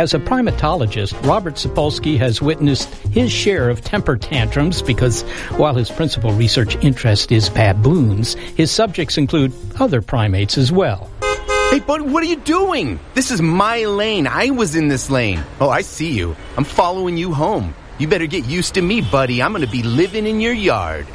As a primatologist, Robert Sapolsky has witnessed his share of temper tantrums because while his principal research interest is baboons, his subjects include other primates as well. Hey, bud, what are you doing? This is my lane. I was in this lane. Oh, I see you. I'm following you home. You better get used to me, buddy. I'm going to be living in your yard.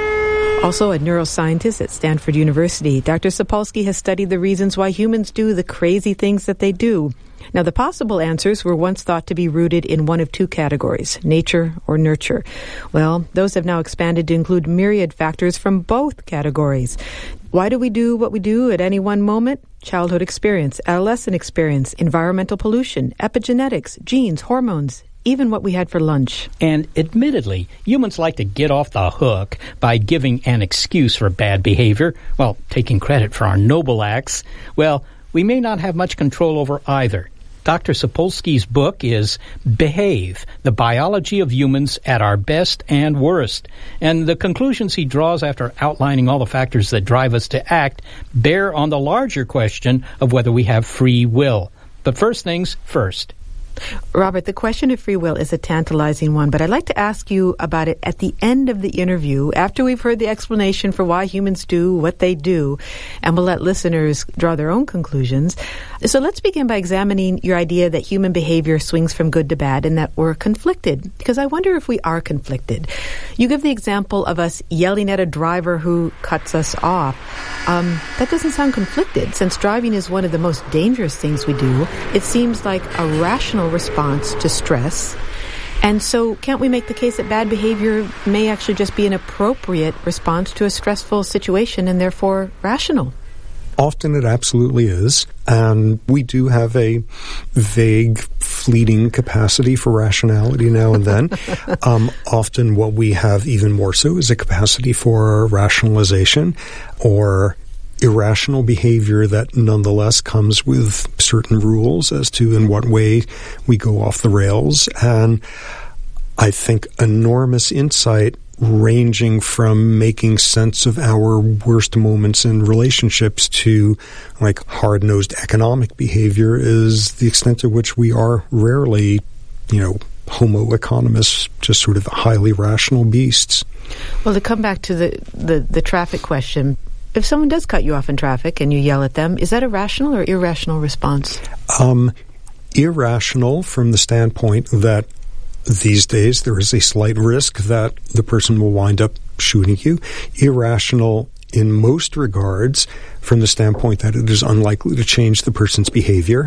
Also a neuroscientist at Stanford University, Dr. Sapolsky has studied the reasons why humans do the crazy things that they do. Now, the possible answers were once thought to be rooted in one of two categories, nature or nurture. Well, those have now expanded to include myriad factors from both categories. Why do we do what we do at any one moment? Childhood experience, adolescent experience, environmental pollution, epigenetics, genes, hormones, even what we had for lunch. And admittedly, humans like to get off the hook by giving an excuse for bad behavior, while taking credit for our noble acts. Well, we may not have much control over either. Dr. Sapolsky's book is Behave, the Biology of Humans at Our Best and Worst. And the conclusions he draws after outlining all the factors that drive us to act bear on the larger question of whether we have free will. But first things first. Robert, the question of free will is a tantalizing one, but I'd like to ask you about it at the end of the interview, after we've heard the explanation for why humans do what they do, and we'll let listeners draw their own conclusions. So let's begin by examining your idea that human behavior swings from good to bad and that we're conflicted, because I wonder if we are conflicted. You give the example of us yelling at a driver who cuts us off. That doesn't sound conflicted. Since driving is one of the most dangerous things we do, it seems like a rational response to stress. And so can't we make the case that bad behavior may actually just be an appropriate response to a stressful situation and therefore rational? Often it absolutely is. And we do have a vague, fleeting capacity for rationality now and then. Often what we have even more so is a capacity for rationalization or irrational behavior that nonetheless comes with certain rules as to in what way we go off the rails. And I think enormous insight ranging from making sense of our worst moments in relationships to like hard-nosed economic behavior is the extent to which we are rarely, homo economists, just sort of highly rational beasts. Well, to come back to the traffic question, if someone does cut you off in traffic and you yell at them, is that a rational or irrational response? Irrational from the standpoint that these days there is a slight risk that the person will wind up shooting you. Irrational in most regards from the standpoint that it is unlikely to change the person's behavior.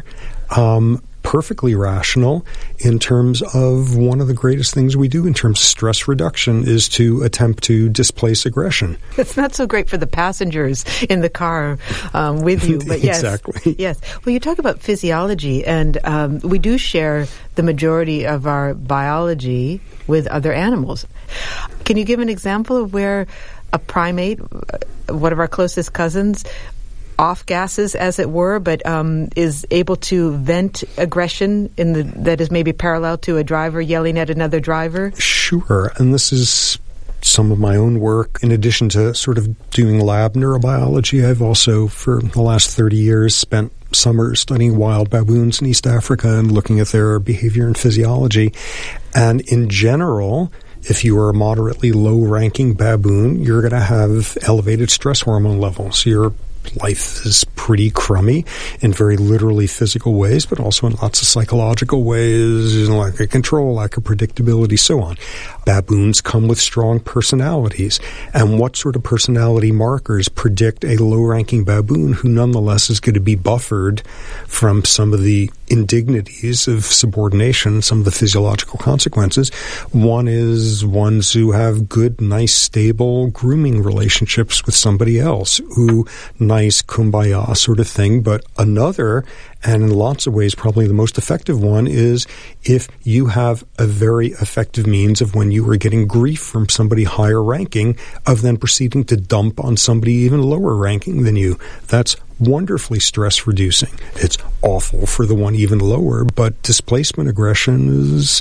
Perfectly rational in terms of one of the greatest things we do in terms of stress reduction is to attempt to displace aggression. It's not so great for the passengers in the car with you, but yes. Exactly. Yes. Well, you talk about physiology, and we do share the majority of our biology with other animals. Can you give an example of where a primate, one of our closest cousins, off-gases, as it were, but is able to vent aggression that is maybe parallel to a driver yelling at another driver? Sure, and this is some of my own work. In addition to sort of doing lab neurobiology, I've also, for the last 30 years, spent summers studying wild baboons in East Africa and looking at their behavior and physiology. And in general, if you are a moderately low-ranking baboon, you're going to have elevated stress hormone levels. Your life is pretty crummy in very literally physical ways, but also in lots of psychological ways, lack of control, lack of predictability, so on. Baboons come with strong personalities. And what sort of personality markers predict a low-ranking baboon who nonetheless is going to be buffered from some of the indignities of subordination, some of the physiological consequences? One is ones who have good, nice, stable grooming relationships with somebody else, who nice kumbaya sort of thing. But another, and in lots of ways probably the most effective one, is if you have a very effective means of when you are getting grief from somebody higher ranking, of then proceeding to dump on somebody even lower ranking than you. That's wonderfully stress reducing. It's awful for the one even lower, but displacement aggression is,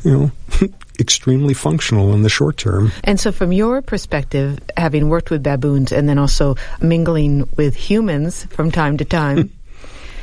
extremely functional in the short term. And so from your perspective, having worked with baboons and then also mingling with humans from time to time,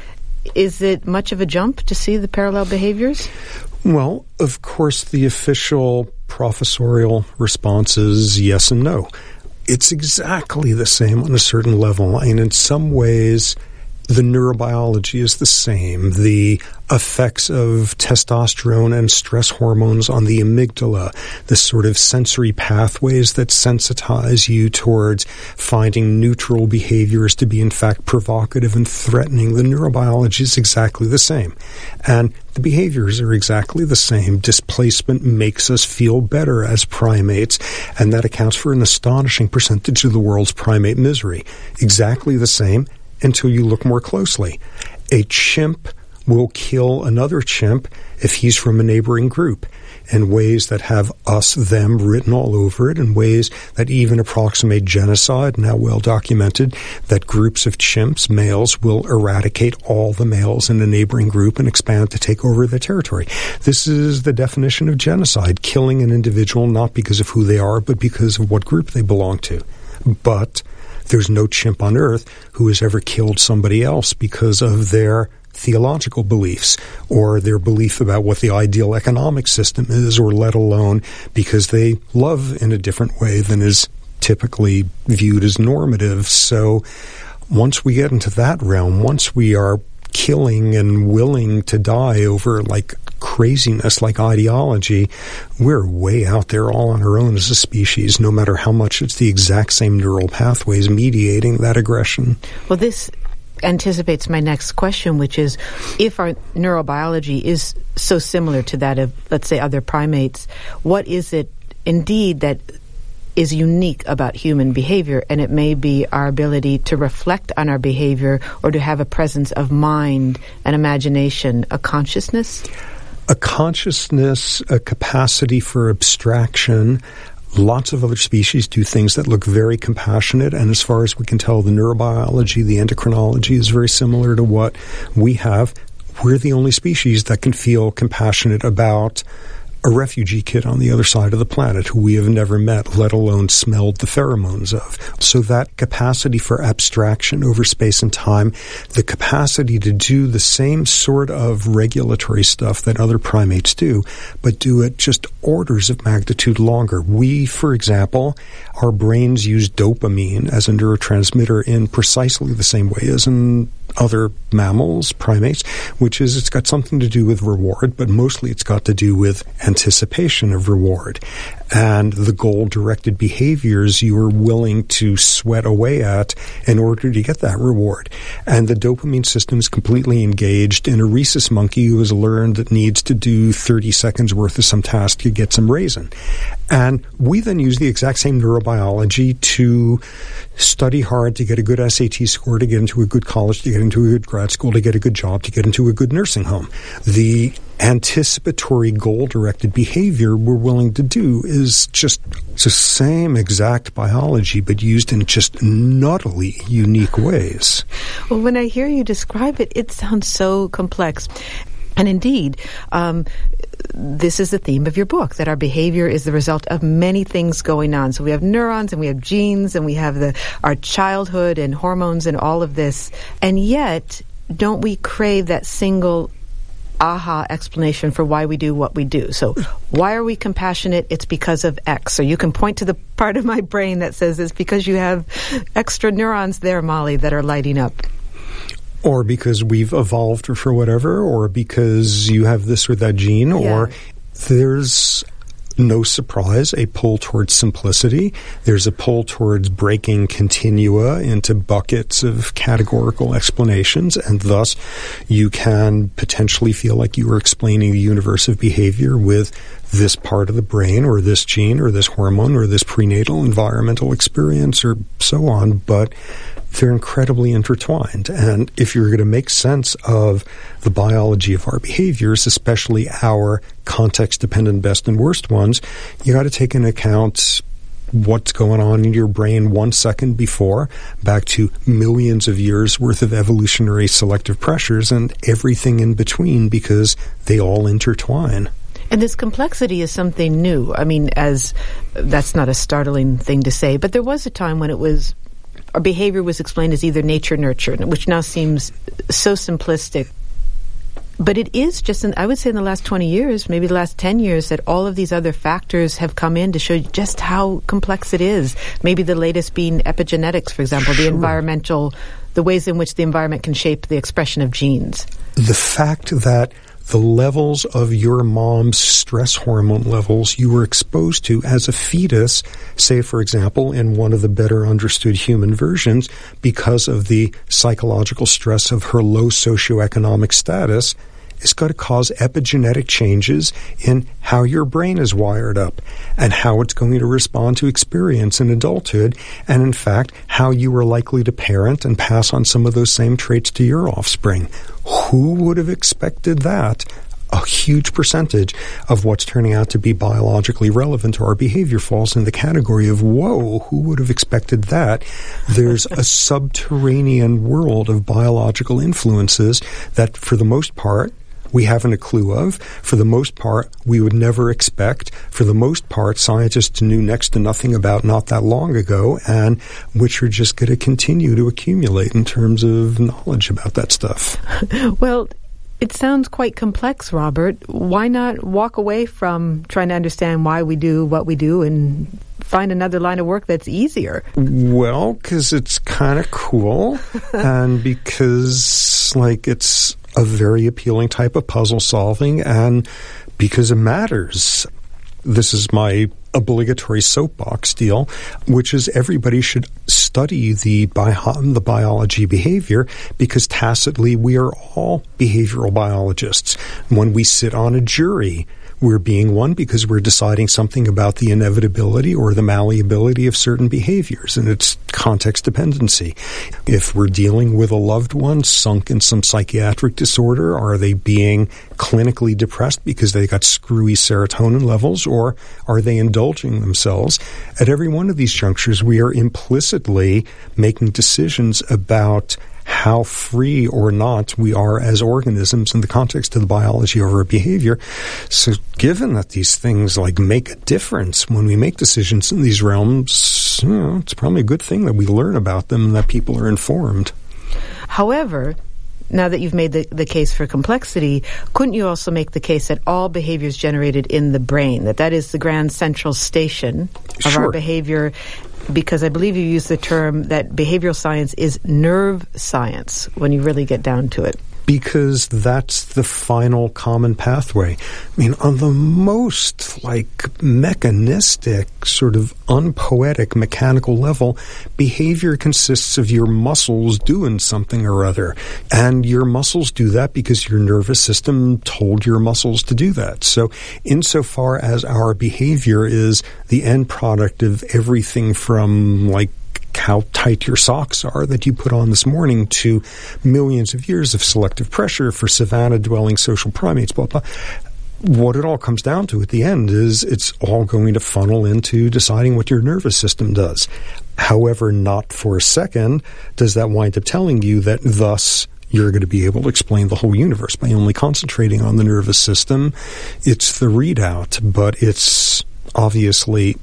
is it much of a jump to see the parallel behaviors? Well, of course, the official professorial response is yes and no. It's exactly the same on a certain level, and in some ways the neurobiology is the same. The effects of testosterone and stress hormones on the amygdala, the sort of sensory pathways that sensitize you towards finding neutral behaviors to be in fact provocative and threatening, the neurobiology is exactly the same. And the behaviors are exactly the same. Displacement makes us feel better as primates, and that accounts for an astonishing percentage of the world's primate misery. Exactly the same until you look more closely. A chimp will kill another chimp if he's from a neighboring group in ways that have us, them written all over it, in ways that even approximate genocide, now well documented, that groups of chimps, males, will eradicate all the males in a neighboring group and expand to take over their territory. This is the definition of genocide, killing an individual not because of who they are, but because of what group they belong to. But there's no chimp on Earth who has ever killed somebody else because of their theological beliefs or their belief about what the ideal economic system is, or let alone because they love in a different way than is typically viewed as normative. So once we get into that realm, once we are killing and willing to die over like craziness like ideology, we're way out there all on our own as a species, no matter how much it's the exact same neural pathways mediating that aggression. Well, this anticipates my next question, which is, if our neurobiology is so similar to that of, let's say, other primates, what is it indeed that is unique about human behavior? And it may be our ability to reflect on our behavior or to have a presence of mind, an imagination, a consciousness? A consciousness, a capacity for abstraction. Lots of other species do things that look very compassionate, and as far as we can tell, the neurobiology, the endocrinology is very similar to what we have. We're the only species that can feel compassionate about a refugee kid on the other side of the planet who we have never met, let alone smelled the pheromones of. So that capacity for abstraction over space and time, the capacity to do the same sort of regulatory stuff that other primates do, but do it just orders of magnitude longer. We, for example, our brains use dopamine as a neurotransmitter in precisely the same way as in other mammals, primates, which is it's got something to do with reward, but mostly it's got to do with anticipation of reward and the goal-directed behaviors you are willing to sweat away at in order to get that reward. And the dopamine system is completely engaged in a rhesus monkey who has learned it needs to do 30 seconds worth of some task to get some raisin. And we then use the exact same neurobiology to study hard to get a good SAT score, to get into a good college, to get into a good grad school, to get a good job, to get into a good nursing home. The anticipatory goal-directed behavior we're willing to do is just the same exact biology, but used in just nuttily unique ways. Well, when I hear you describe it, it sounds so complex. And indeed, this is the theme of your book, that our behavior is the result of many things going on. So we have neurons and we have genes and we have our childhood and hormones and all of this. And yet, don't we crave that single aha explanation for why we do what we do? So why are we compassionate? It's because of X. So you can point to the part of my brain that says it's because you have extra neurons there, Molly, that are lighting up. Or because we've evolved or for whatever, or because you have this or that gene, or there's no surprise, a pull towards simplicity. There's a pull towards breaking continua into buckets of categorical explanations, and thus you can potentially feel like you are explaining the universe of behavior with this part of the brain, or this gene, or this hormone, or this prenatal environmental experience, or so on, but they're incredibly intertwined. And if you're going to make sense of the biology of our behaviors, especially our context-dependent best and worst ones, you got to take into account what's going on in your brain 1 second before, back to millions of years worth of evolutionary selective pressures, and everything in between, because they all intertwine. And this complexity is something new. I mean, that's not a startling thing to say, but there was a time when our behavior was explained as either nature-nurture, which now seems so simplistic But it is just, I would say in the last 20 years, maybe the last 10 years, that all of these other factors have come in to show just how complex it is. Maybe the latest being epigenetics, for example, the ways in which the environment can shape the expression of genes. The fact that the levels of your mom's stress hormone levels you were exposed to as a fetus, say, for example, in one of the better understood human versions, because of the psychological stress of her low socioeconomic status, is going to cause epigenetic changes in how your brain is wired up and how it's going to respond to experience in adulthood, and in fact, how you are likely to parent and pass on some of those same traits to your offspring. Who would have expected that? A huge percentage of what's turning out to be biologically relevant to our behavior falls in the category of, whoa, who would have expected that? There's a subterranean world of biological influences that, for the most part, we haven't a clue of. For the most part, we would never expect. For the most part, scientists knew next to nothing about not that long ago, and which are just going to continue to accumulate in terms of knowledge about that stuff. Well, it sounds quite complex, Robert. Why not walk away from trying to understand why we do what we do and find another line of work that's easier? Well, because it's kind of cool, and because, it's a very appealing type of puzzle solving, and because it matters. This is my obligatory soapbox deal, which is everybody should study the biology behavior, because tacitly we are all behavioral biologists. When we sit on a jury, we're being one because we're deciding something about the inevitability or the malleability of certain behaviors and its context dependency. If we're dealing with a loved one sunk in some psychiatric disorder, are they being clinically depressed because they got screwy serotonin levels, or are they indulging themselves? At every one of these junctures, we are implicitly making decisions about how free or not we are as organisms in the context of the biology of our behavior. So given that these things make a difference when we make decisions in these realms, it's probably a good thing that we learn about them and that people are informed. However, now that you've made the case for complexity, couldn't you also make the case that all behavior is generated in the brain, that is the grand central station of our behavior? Because I believe you use the term that behavioral science is nerve science when you really get down to it. Because that's the final common pathway. On the most mechanistic, sort of unpoetic mechanical level, behavior consists of your muscles doing something or other. And your muscles do that because your nervous system told your muscles to do that. So insofar as our behavior is the end product of everything from how tight your socks are that you put on this morning to millions of years of selective pressure for savanna-dwelling social primates, blah, blah. What it all comes down to at the end is it's all going to funnel into deciding what your nervous system does. However, not for a second does that wind up telling you that thus you're going to be able to explain the whole universe by only concentrating on the nervous system. It's the readout, but it's obviously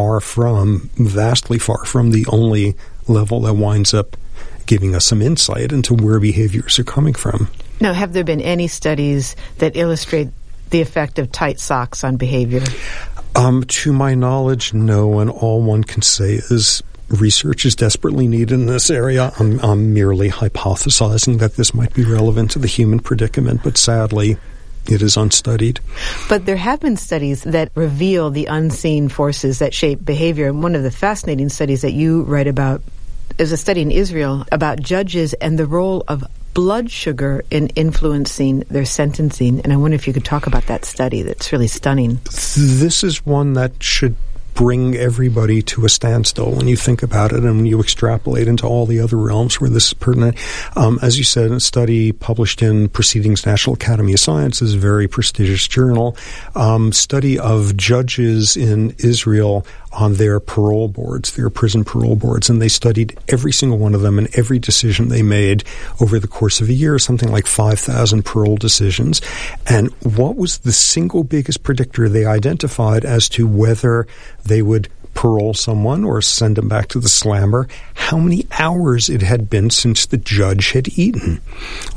vastly far from the only level that winds up giving us some insight into where behaviors are coming from. Now, have there been any studies that illustrate the effect of tight socks on behavior? To my knowledge, no, and all one can say is research is desperately needed in this area. I'm merely hypothesizing that this might be relevant to the human predicament, but sadly, it is unstudied. But there have been studies that reveal the unseen forces that shape behavior. And one of the fascinating studies that you write about is a study in Israel about judges and the role of blood sugar in influencing their sentencing. And I wonder if you could talk about that study. That's really stunning. This is one that should bring everybody to a standstill when you think about it and when you extrapolate into all the other realms where this is pertinent. As you said, a study published in Proceedings National Academy of Sciences, a very prestigious journal, study of judges in Israel on their parole boards, their prison parole boards, and they studied every single one of them and every decision they made over the course of a year, something like 5,000 parole decisions. And what was the single biggest predictor they identified as to whether they would parole someone or send them back to the slammer? How many hours it had been since the judge had eaten.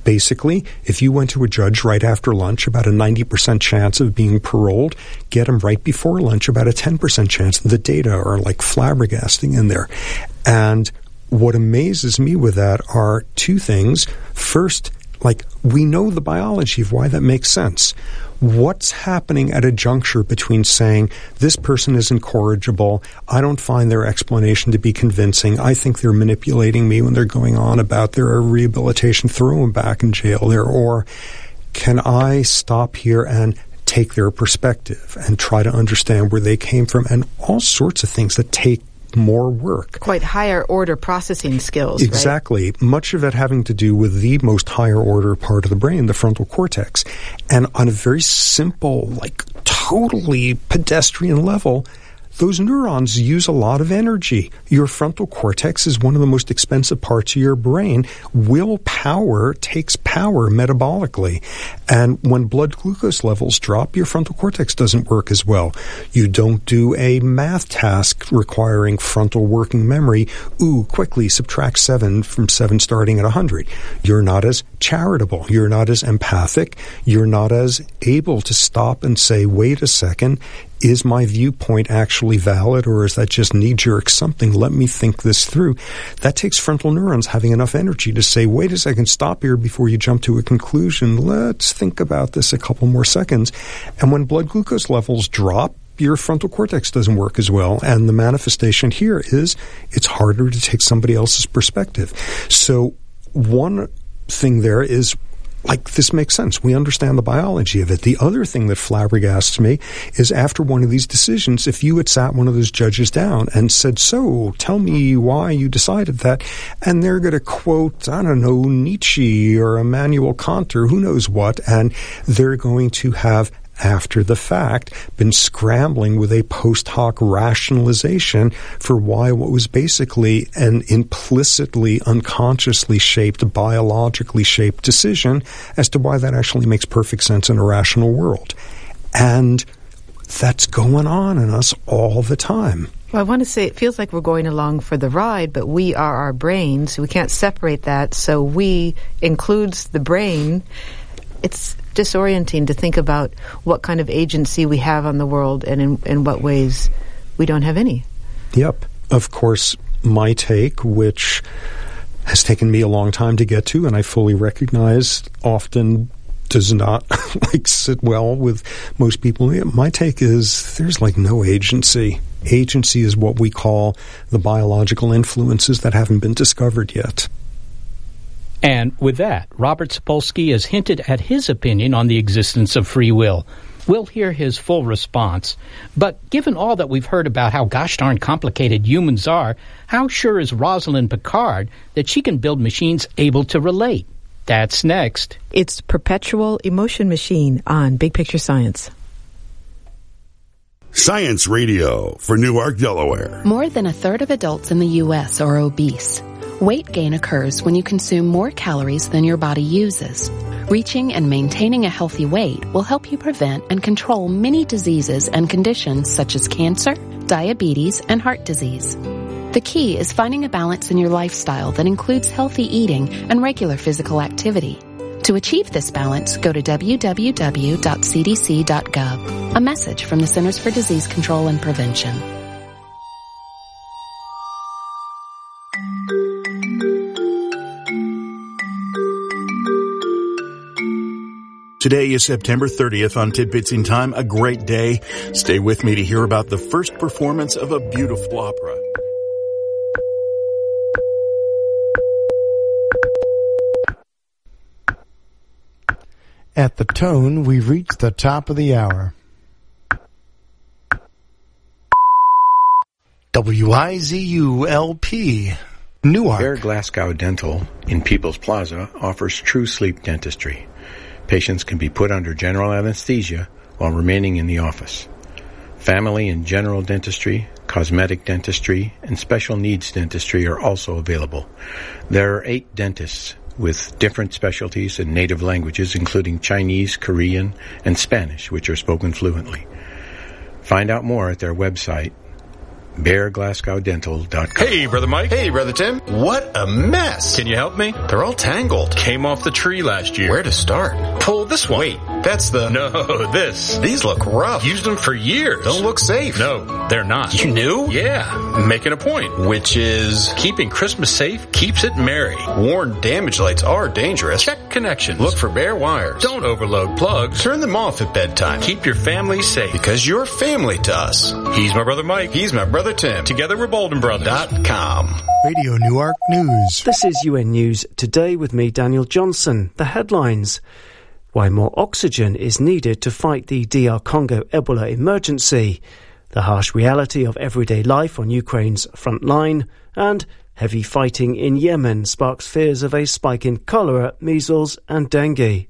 Basically, if you went to a judge right after lunch, about a 90% chance of being paroled. Get them right before lunch, about a 10% chance. The data are like flabbergasting in there. And what amazes me with that are two things. First, like, we know the biology of why that makes sense. What's happening at a juncture between saying, this person is incorrigible, I don't find their explanation to be convincing, I think they're manipulating me when they're going on about their rehabilitation, throw them back in jail there, or can I stop here and take their perspective and try to understand where they came from, and all sorts of things that take more work. Quite higher order processing skills, exactly. Right? Much of it having to do with the most higher order part of the brain, the frontal cortex. And on a very simple, like totally pedestrian level, those neurons use a lot of energy. Your frontal cortex is one of the most expensive parts of your brain. Willpower takes power metabolically. And when blood glucose levels drop, your frontal cortex doesn't work as well. You don't do a math task requiring frontal working memory. Quickly subtract 7 from 7 starting at 100. You're not as charitable. You're not as empathic. You're not as able to stop and say, wait a second, is my viewpoint actually valid, or is that just knee-jerk something? Let me think this through. That takes frontal neurons having enough energy to say, wait a second, stop here before you jump to a conclusion. Let's think about this a couple more seconds. And when blood glucose levels drop, your frontal cortex doesn't work as well. And the manifestation here is it's harder to take somebody else's perspective. So one thing there is, like, this makes sense. We understand the biology of it. The other thing that flabbergasts me is after one of these decisions, if you had sat one of those judges down and said, so, tell me why you decided that, and they're going to quote, I don't know, Nietzsche or Immanuel Kant or who knows what, and they're going to have, after the fact, been scrambling with a post hoc rationalization for why what was basically an implicitly, unconsciously shaped, biologically shaped decision as to why that actually makes perfect sense in a rational world. And that's going on in us all the time. Well, I want to say it feels like we're going along for the ride, but we are our brains. We can't separate that, so we includes the brain. It's disorienting to think about what kind of agency we have on the world and in what ways we don't have any. Yep. Of course, my take, which has taken me a long time to get to, and I fully recognize often does not sit well with most people. My take is there's no agency. Agency is what we call the biological influences that haven't been discovered yet. And with that, Robert Sapolsky has hinted at his opinion on the existence of free will. We'll hear his full response. But given all that we've heard about how gosh darn complicated humans are, how sure is Rosalind Picard that she can build machines able to relate? That's next. It's Perpetual Emotion Machine on Big Picture Science. Science Radio for Newark, Delaware. More than a third of adults in the U.S. are obese. Weight gain occurs when you consume more calories than your body uses. Reaching and maintaining a healthy weight will help you prevent and control many diseases and conditions such as cancer, diabetes, and heart disease. The key is finding a balance in your lifestyle that includes healthy eating and regular physical activity. To achieve this balance, go to www.cdc.gov. A message from the Centers for Disease Control and Prevention. Today is September 30th on Tidbits in Time, a great day. Stay with me to hear about the first performance of a beautiful opera. At the tone, we've reached the top of the hour. WIZU-LP, Newark. Air Glasgow Dental in People's Plaza offers true sleep dentistry. Patients can be put under general anesthesia while remaining in the office. Family and general dentistry, cosmetic dentistry, and special needs dentistry are also available. There are 8 dentists with different specialties and native languages, including Chinese, Korean, and Spanish, which are spoken fluently. Find out more at their website, BearGlasgowDental.com. Hey, Brother Mike. Hey, Brother Tim. What a mess. Can you help me? They're all tangled. Came off the tree last year. Where to start? Pull this one. Wait, that's the... No, this. These look rough. Used them for years. Don't look safe. No, they're not. You knew? Yeah, making a point. Which is... Keeping Christmas safe keeps it merry. Worn damage lights are dangerous. Check connections. Look for bare wires. Don't overload plugs. Turn them off at bedtime. Keep your family safe. Because you're family to us. He's my Brother Mike. He's my Brother Tim. Together we're Bolden Brothers.com. Radio Newark News. This is UN News Today with me, Daniel Johnson. The headlines. Why more oxygen is needed to fight the DR Congo Ebola emergency. The harsh reality of everyday life on Ukraine's front line. And heavy fighting in Yemen sparks fears of a spike in cholera, measles and dengue.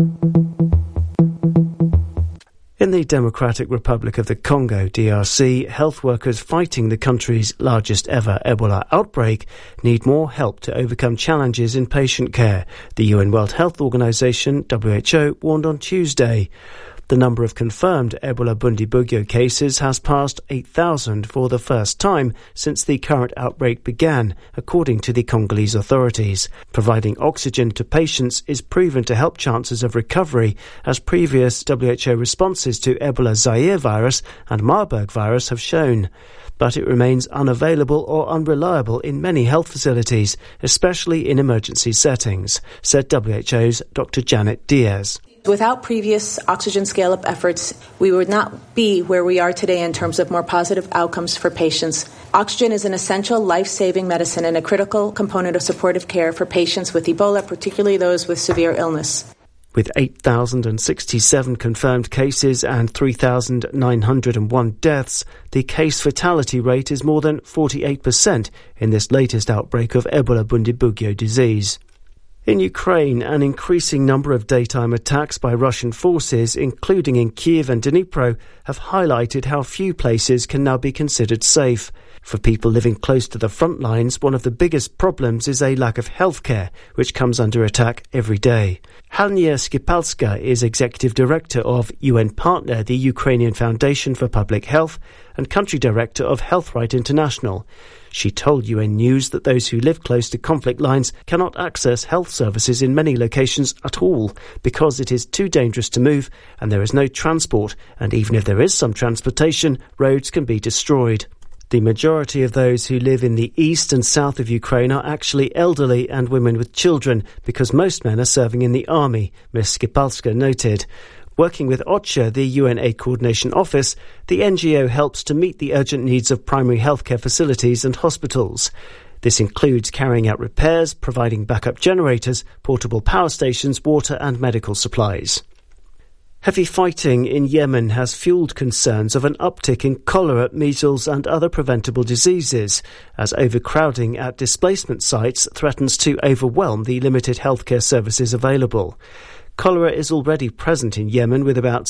In the Democratic Republic of the Congo, DRC, health workers fighting the country's largest ever Ebola outbreak need more help to overcome challenges in patient care, the UN World Health Organization, WHO, warned on Tuesday. The number of confirmed Ebola Bundibugyo cases has passed 8,000 for the first time since the current outbreak began, according to the Congolese authorities. Providing oxygen to patients is proven to help chances of recovery, as previous WHO responses to Ebola Zaire virus and Marburg virus have shown. But it remains unavailable or unreliable in many health facilities, especially in emergency settings, said WHO's Dr. Janet Diaz. Without previous oxygen scale-up efforts, we would not be where we are today in terms of more positive outcomes for patients. Oxygen is an essential life-saving medicine and a critical component of supportive care for patients with Ebola, particularly those with severe illness. With 8,067 confirmed cases and 3,901 deaths, the case fatality rate is more than 48% in this latest outbreak of Ebola Bundibugyo disease. In Ukraine, an increasing number of daytime attacks by Russian forces, including in Kyiv and Dnipro, have highlighted how few places can now be considered safe. For people living close to the front lines, one of the biggest problems is a lack of healthcare, which comes under attack every day. Hania Skipalska is Executive Director of UN Partner, the Ukrainian Foundation for Public Health, and Country Director of HealthRight International. She told UN News that those who live close to conflict lines cannot access health services in many locations at all because it is too dangerous to move and there is no transport, and even if there is some transportation, roads can be destroyed. The majority of those who live in the east and south of Ukraine are actually elderly and women with children because most men are serving in the army, Ms. Skipalska noted. Working with OCHA, the UN Aid Coordination Office, the NGO helps to meet the urgent needs of primary healthcare facilities and hospitals. This includes carrying out repairs, providing backup generators, portable power stations, water and medical supplies. Heavy fighting in Yemen has fueled concerns of an uptick in cholera, measles and other preventable diseases, as overcrowding at displacement sites threatens to overwhelm the limited healthcare services available. Cholera is already present in Yemen with about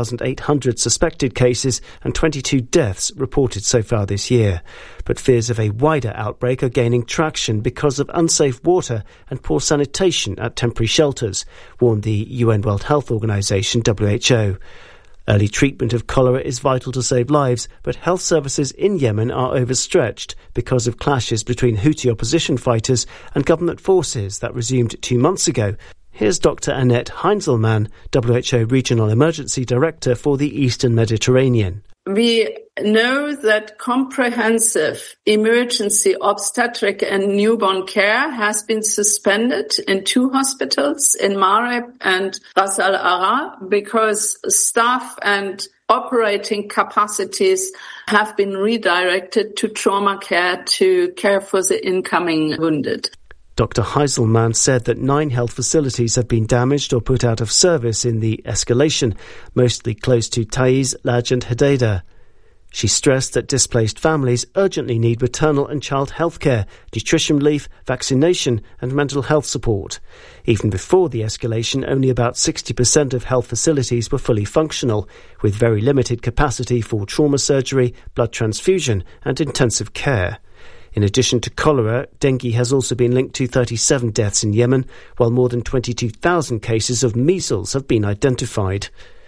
7,800 suspected cases and 22 deaths reported so far this year. But fears of a wider outbreak are gaining traction because of unsafe water and poor sanitation at temporary shelters, warned the UN World Health Organization, WHO. Early treatment of cholera is vital to save lives, but health services in Yemen are overstretched because of clashes between Houthi opposition fighters and government forces that resumed 2 months ago. Here's Dr. Annette Heinzelman, WHO Regional Emergency Director for the Eastern Mediterranean. We know that comprehensive emergency obstetric and newborn care has been suspended in 2 hospitals in Mareb and Ras Al Ara because staff and operating capacities have been redirected to trauma care to care for the incoming wounded. Dr. Heinzelman said that 9 health facilities have been damaged or put out of service in the escalation, mostly close to Taiz, Laj and Hodeidah. She stressed that displaced families urgently need maternal and child health care, nutrition relief, vaccination and mental health support. Even before the escalation, only about 60% of health facilities were fully functional, with very limited capacity for trauma surgery, blood transfusion and intensive care. In addition to cholera, dengue has also been linked to 37 deaths in Yemen, while more than 22,000 cases of measles have been identified.